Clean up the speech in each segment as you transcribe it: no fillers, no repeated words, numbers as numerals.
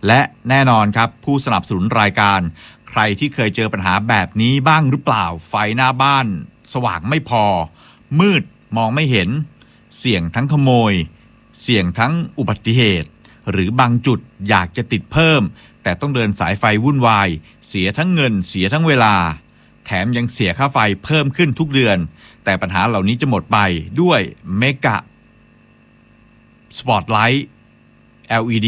และแน่นอนครับผู้สนับสนุนรายการใครที่เคยเจอปัญหาแบบนี้บ้างหรือเปล่าไฟหน้าบ้านสว่างไม่พอมืดมองไม่เห็นเสี่ยงทั้งขโมยเสี่ยงทั้งอุบัติเหตุหรือบางจุดอยากจะติดเพิ่มแต่ต้องเดินสายไฟวุ่นวายเสียทั้งเงินเสียทั้งเวลาแถมยังเสียค่าไฟเพิ่มขึ้นทุกเดือนแต่ปัญหาเหล่านี้จะหมดไปด้วยเมกะสปอตไลท์ LED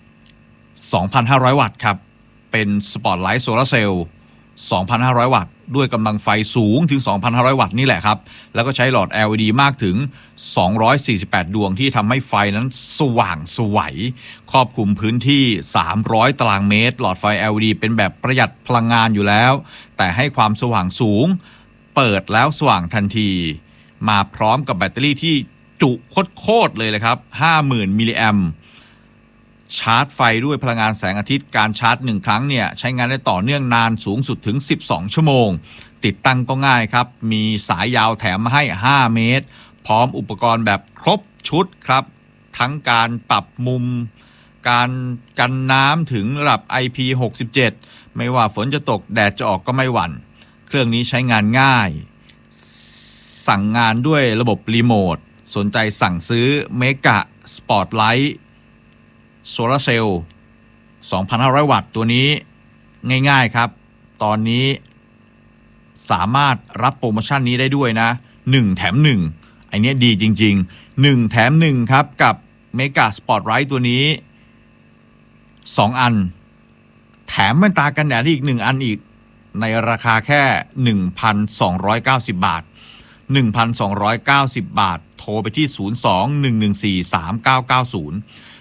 2,500 วัตต์ครับเป็นสปอตไลท์โซลาร์เซลล์ 2,500 วัตต์ด้วยกำลังไฟสูงถึง 2,500 วัตต์นี่แหละครับแล้วก็ใช้หลอด LED มากถึง248ดวงที่ทำให้ไฟนั้นสว่างไสวครอบคลุมพื้นที่300ตารางเมตรหลอดไฟ LED เป็นแบบประหยัดพลังงานอยู่แล้วแต่ให้ความสว่างสูงเปิดแล้วสว่างทันทีมาพร้อมกับแบตเตอรี่ที่จุโคตรเลยเลยครับ 50,000 มิลลิแอมป์ชาร์จไฟด้วยพลังงานแสงอาทิตย์การชาร์จ1ครั้งเนี่ยใช้งานได้ต่อเนื่องนานสูงสุดถึง12ชั่วโมงติดตั้งก็ง่ายครับมีสายยาวแถมมาให้5เมตรพร้อมอุปกรณ์แบบครบชุดครับทั้งการปรับมุมการกันน้ำถึงระดับ IP67 ไม่ว่าฝนจะตกแดดจะออกก็ไม่หวั่นเครื่องนี้ใช้งานง่ายสั่งงานด้วยระบบรีโมทสนใจสั่งซื้อเมกะสปอตไลท์โซลาร์เซลล์ 2,500 วัตต์ตัวนี้ง่ายๆครับตอนนี้สามารถรับโปรโมชั่นนี้ได้ด้วยนะ1แถม1อันนี้ดีจริงๆ1แถม1ครับกับเมกะสปอตไลท์ตัวนี้2อันแถมแว่นตากันแดดอีก1อันอีกในราคาแค่ 1,290 บาท 1,290 บาทโทรไปที่ 02-114-3990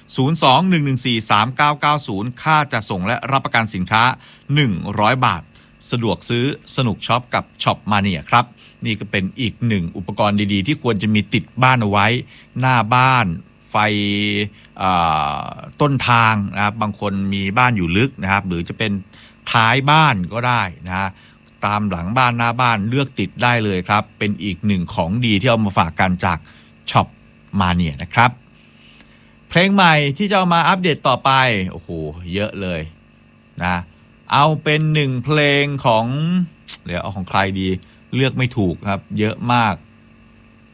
02-114-3990 ค่าจัดส่งและรับประกันสินค้า100บาทสะดวกซื้อสนุกช็อปกับช็อปมาเนียครับนี่ก็เป็นอีกหนึ่งอุปกรณ์ดีๆที่ควรจะมีติดบ้านเอาไว้หน้าบ้านไฟต้นทางนะครับบางคนมีบ้านอยู่ลึกนะครับหรือจะเป็นท้ายบ้านก็ได้นะตามหลังบ้านหน้าบ้านเลือกติดได้เลยครับเป็นอีกหนึ่งของดีที่เอามาฝากกันจากช็อปมาเนียนะครับเพลงใหม่ที่จะเอามาอัปเดตต่อไปโอ้โหเยอะเลยนะเอาเป็นหนึ่งเพลงของเดี๋ยวเอาของใครดีเลือกไม่ถูกครับเยอะมาก